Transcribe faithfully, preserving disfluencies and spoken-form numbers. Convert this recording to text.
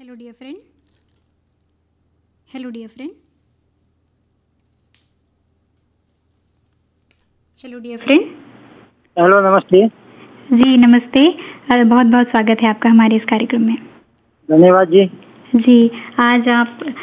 Hello dear friend. Hello dear friend. Hello dear friend. Hello, नमस्ते। जी नमस्ते। अ, बहुत बहुत स्वागत है आपका हमारे इस कार्यक्रम में। धन्यवाद जी। जी, आज आप